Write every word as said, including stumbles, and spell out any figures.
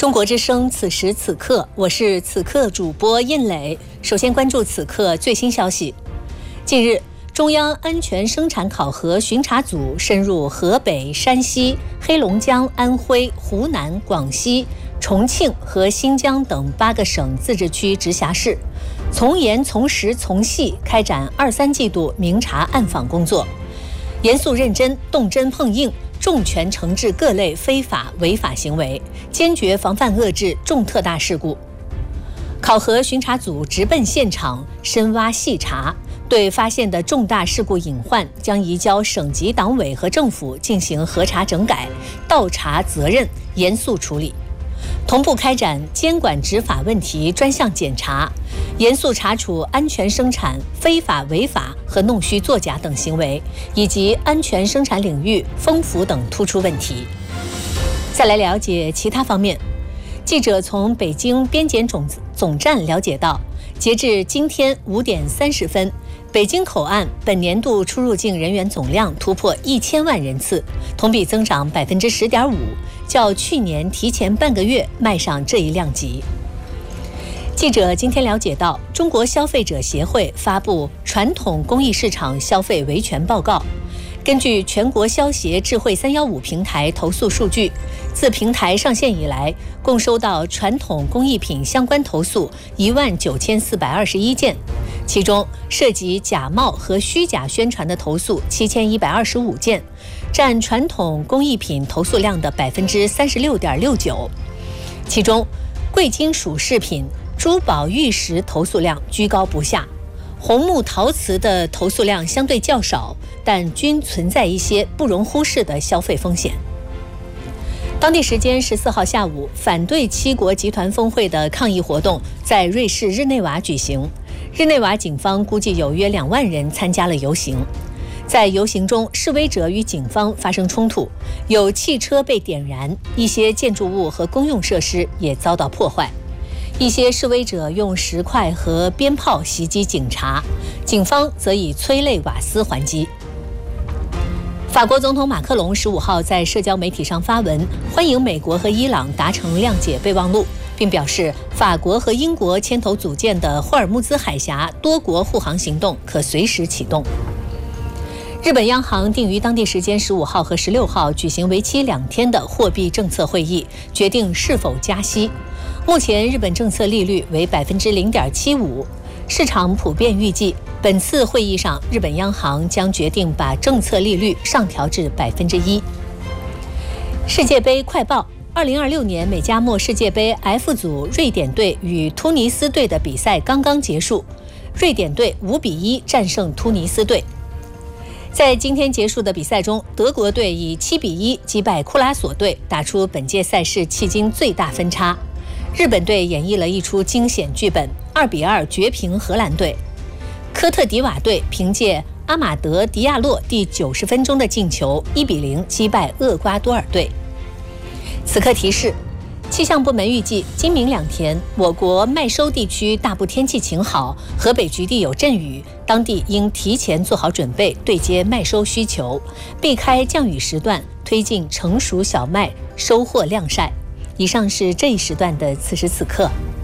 中国之声，此时此刻，我是此刻主播印磊。首先关注此刻最新消息。近日，中央安全生产考核巡查组深入河北、山西、黑龙江、安徽、湖南、广西、重庆和新疆等八个省自治区直辖市，从严从实从细开展二三季度明察暗访工作，严肃认真、动真碰硬，重拳惩治各类非法违法行为，坚决防范遏制重特大事故。考核巡查组直奔现场，深挖细查，对发现的重大事故隐患将移交省级党委和政府进行核查整改，倒查责任，严肃处理。同步开展监管执法问题专项检查，严肃查处安全生产非法违法和弄虚作假等行为，以及安全生产领域风伏等突出问题。再来了解其他方面。记者从北京边检总总站了解到，截至今天五点三十分，北京口岸本年度出入境人员总量突破一千万人次，同比增长百分之十点五，较去年提前半个月迈上这一量级。记者今天了解到，中国消费者协会发布传统工艺市场消费维权报告。根据全国消协智慧三一五平台投诉数据，自平台上线以来，共收到传统工艺品相关投诉一万九千四百二十一件，其中涉及假冒和虚假宣传的投诉七千一百二十五件，占传统工艺品投诉量的百分之三十六点六九。其中，贵金属饰品、珠宝玉石投诉量居高不下。红木陶瓷的投诉量相对较少，但均存在一些不容忽视的消费风险。当地时间十四号下午，反对七国集团峰会的抗议活动在瑞士日内瓦举行。日内瓦警方估计有约两万人参加了游行。在游行中，示威者与警方发生冲突，有汽车被点燃，一些建筑物和公用设施也遭到破坏。一些示威者用石块和鞭炮袭击警察，警方则以催泪瓦斯还击。法国总统马克龙十五号在社交媒体上发文，欢迎美国和伊朗达成谅解备忘录，并表示法国和英国牵头组建的霍尔木兹海峡多国护航行动可随时启动。日本央行定于当地时间十五号和十六号举行为期两天的货币政策会议，决定是否加息。目前日本政策利率为百分之零点七五，市场普遍预计本次会议上，日本央行将决定把政策利率上调至百分之一。世界杯快报：二零二六年美加墨世界杯 F 组瑞典队与突尼斯队的比赛刚刚结束，瑞典队五比一战胜突尼斯队。在今天结束的比赛中，德国队以七比一击败库拉索队，打出本届赛事迄今最大分差。日本队演绎了一出惊险剧本，二比二绝平荷兰队。科特迪瓦队凭借阿马德·迪亚洛第九十分钟的进球，一比零击败厄瓜多尔队。此刻提示：气象部门预计，今明两天，我国麦收地区大部天气晴好，河北局地有阵雨，当地应提前做好准备，对接麦收需求，避开降雨时段，推进成熟小麦收获晾晒。以上是这一时段的此时此刻。